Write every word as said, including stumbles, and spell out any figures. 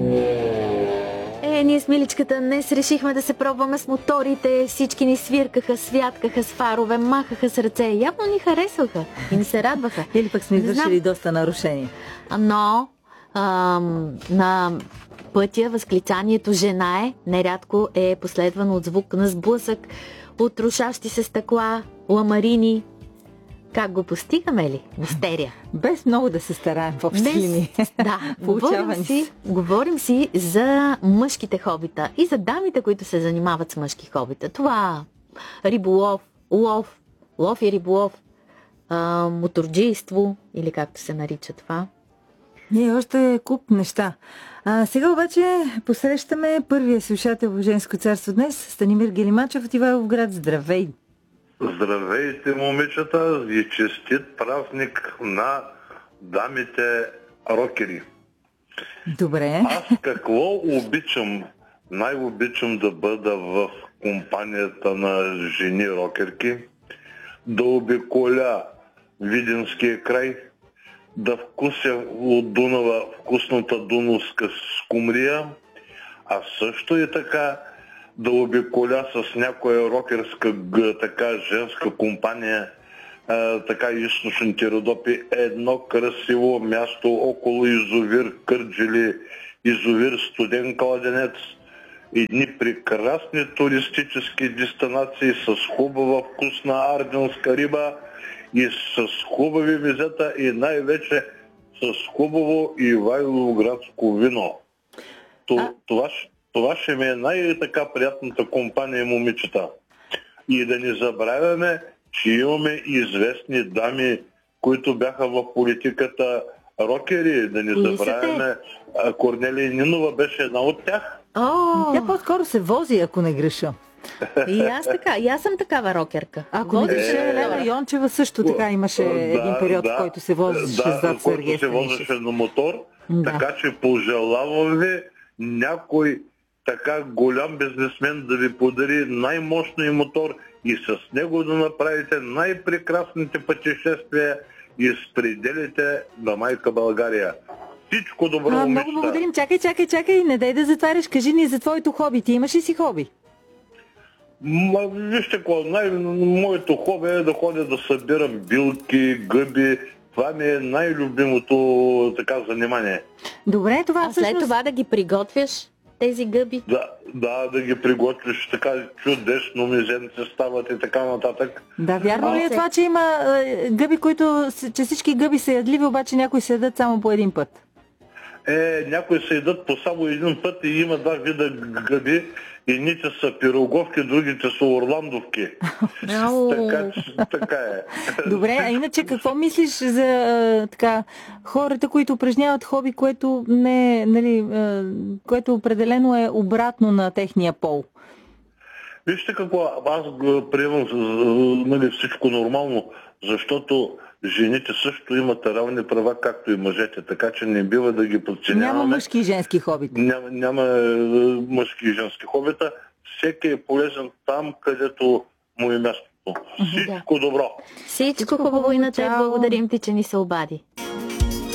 Е, ние с Миличката днес решихме да се пробваме с моторите. Всички ни свиркаха, святкаха с фарове, махаха с ръце. Явно ни харесваха и ни се радваха. Или пък сме извършили доста нарушения. Но ам, на пътя възклицанието "жена е" нерядко е последвано от звук на сблъсък, от рушащи се стъкла, ламарини. Как го постигаме ли? Мистерия. Без много да се стараем в общи линии. Да, говорим си, говорим си за мъжките хобита и за дамите, които се занимават с мъжки хобита. Това риболов, лов, лов и риболов, а, моторджийство или както се нарича това. Ние още куп неща. А, сега обаче посрещаме първия слушател в Женско царство днес, Станимир Гелимачев от Ивайловград. Здравей! Здравейте, момичета, и честит празник на дамите рокери. Добре. Аз какво обичам? Най-обичам да бъда в компанията на жени рокерки, да обиколя Видинския край, да вкуся от Дунава вкусната дунавска скумрия, а също и така да обиколя с някоя рокерска така женска компания, а, така източните Родопи, едно красиво място около язовир Кърджали, язовир Студен кладенец, едни прекрасни туристически дестинации с хубава вкусна арденска риба и с хубави визета и най-вече с хубаво ивайловградско вино. Това, това, това ще ми е най-така приятната компания, момичета. И да не забравяме, че имаме известни дами, които бяха в политиката рокери. Да не забравяме, Корнелия Нинова беше една от тях. О, тя по-скоро се вози, ако не греша. И аз така, и аз съм такава рокерка. Ако не греша, Елена Йончева също така имаше да, един период, да, в който се возеше да, зад Сергей който се возеше на мотор. Да. Така че пожелавам ви някой така голям бизнесмен да ви подари най-мощния мотор и с него да направите най-прекрасните пътешествия из пределите на майка България. Всичко добро, а, момичета. Много благодарим. Чакай, чакай, чакай. Не дай да затваряш. Кажи ни за твоето хоби. Ти имаш ли си хоби? Ма, вижте какво, най- моето хоби е да ходя да събирам билки, гъби. Това ми е най-любимото така занимание. Добре, това а всъщност... след това да ги приготвяш тези гъби? Да, да, да ги приготвиш така чудесно, мизенци стават и така нататък. Да, вярно ли е това, че има е, гъби, които, че всички гъби са ядливи, обаче някои се ядат само по един път? Е, някои се ядат по само един път и има два вида гъби. Едните са пироговки, другите са орландовки. така, така е. Добре, а иначе какво мислиш за а, така, хората, които упражняват хоби, което, не, нали, а, което определено е обратно на техния пол? Вижте какво, аз го приемам нали, всичко нормално, защото жените също имат равни права, както и мъжете, така че не бива да ги подценяваме. Няма мъжки и женски хобита. Няма, няма мъжки и женски хобита. Всеки е полезен там, където му е мястото. Всичко добро! Всичко хубаво и на теб. Благодарим ти, че ни се обади.